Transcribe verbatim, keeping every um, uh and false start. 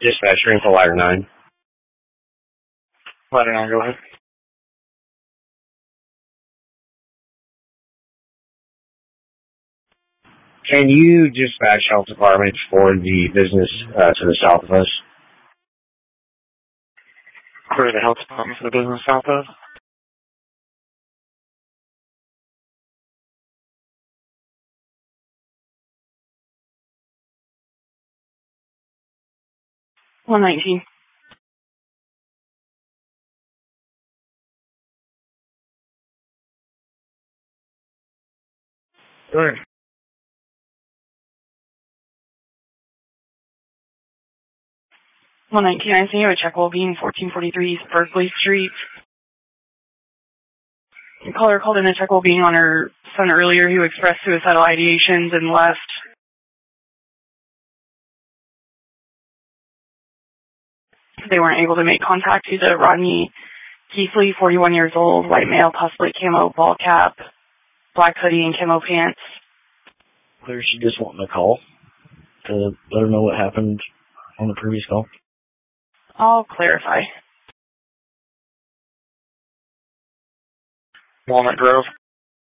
Dispatch, ring for ladder nine. Ladder nine, go ahead. Can you dispatch health department for the business uh, to the south of us? For the health department for the business south of? one nineteen. Go ahead. one nineteen, I see you at Check Wellbeing, fourteen forty-three East Berkeley Street. The caller called in to Check Wellbeing on her son earlier who expressed suicidal ideations and left. They weren't able to make contact due to Rodney Keithley, forty-one years old, white male, possibly camo ball cap, black hoodie and camo pants. Clear, she just wanting to call to let her know what happened on the previous call. I'll clarify. Walnut Grove.